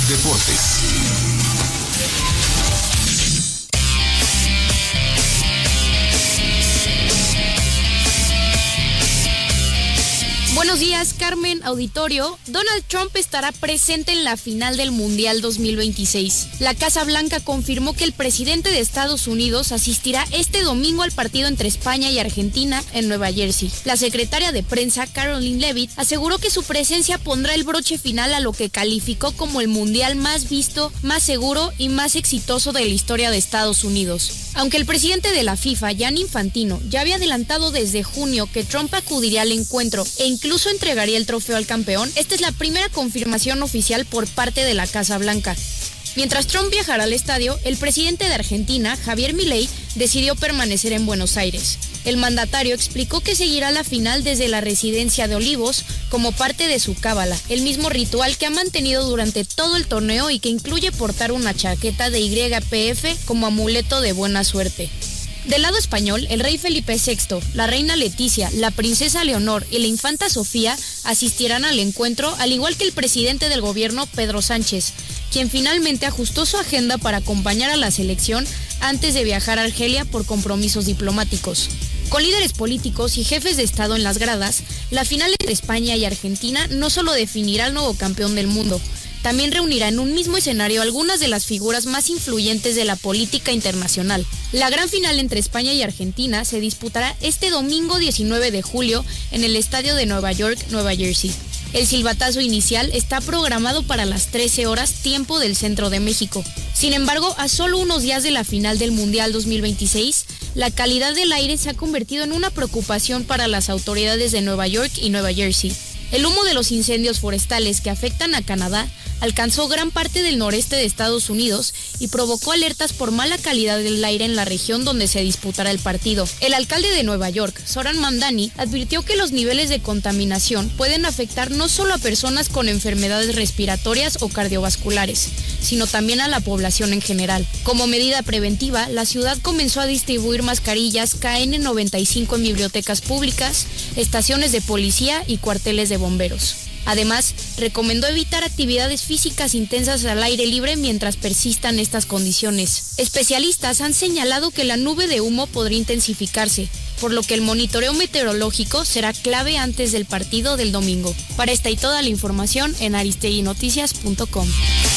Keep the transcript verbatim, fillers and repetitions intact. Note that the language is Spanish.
Deportes. Buenos días, Carmen, auditorio. Donald Trump estará presente en la final del Mundial dos mil veintiséis. La Casa Blanca confirmó que el presidente de Estados Unidos asistirá este domingo al partido entre España y Argentina en Nueva Jersey. La secretaria de prensa, Karoline Leavitt, aseguró que su presencia pondrá el broche final a lo que calificó como el Mundial más visto, más seguro y más exitoso de la historia de Estados Unidos. Aunque el presidente de la FIFA, Gianni Infantino, ya había adelantado desde junio que Trump acudiría al encuentro e incluso entregaría el trofeo al campeón, esta es la primera confirmación oficial por parte de la Casa Blanca. Mientras Trump viajará al estadio, el presidente de Argentina, Javier Milei, decidió permanecer en Buenos Aires. El mandatario explicó que seguirá la final desde la residencia de Olivos como parte de su cábala, el mismo ritual que ha mantenido durante todo el torneo y que incluye portar una chaqueta de Y P F como amuleto de buena suerte. Del lado español, el rey Felipe sexto, la reina Leticia, la princesa Leonor y la infanta Sofía asistirán al encuentro, al igual que el presidente del gobierno, Pedro Sánchez, quien finalmente ajustó su agenda para acompañar a la selección antes de viajar a Argelia por compromisos diplomáticos. Con líderes políticos y jefes de Estado en las gradas, la final entre España y Argentina no solo definirá al nuevo campeón del mundo, también reunirá en un mismo escenario algunas de las figuras más influyentes de la política internacional. La gran final entre España y Argentina se disputará este domingo diecinueve de julio en el estadio de Nueva York, Nueva Jersey. El silbatazo inicial está programado para las trece horas, tiempo del centro de México. Sin embargo, a solo unos días de la final del Mundial dos mil veintiséis, la calidad del aire se ha convertido en una preocupación para las autoridades de Nueva York y Nueva Jersey. El humo de los incendios forestales que afectan a Canadá alcanzó gran parte del noreste de Estados Unidos y provocó alertas por mala calidad del aire en la región donde se disputará el partido. El alcalde de Nueva York, Zoran Mamdani, advirtió que los niveles de contaminación pueden afectar no solo a personas con enfermedades respiratorias o cardiovasculares, sino también a la población en general. Como medida preventiva, la ciudad comenzó a distribuir mascarillas K N noventa y cinco en bibliotecas públicas, estaciones de policía y cuarteles de bomberos. Además, recomendó evitar actividades físicas intensas al aire libre mientras persistan estas condiciones. Especialistas han señalado que la nube de humo podría intensificarse, por lo que el monitoreo meteorológico será clave antes del partido del domingo. Para esta y toda la información en aristegui noticias punto com.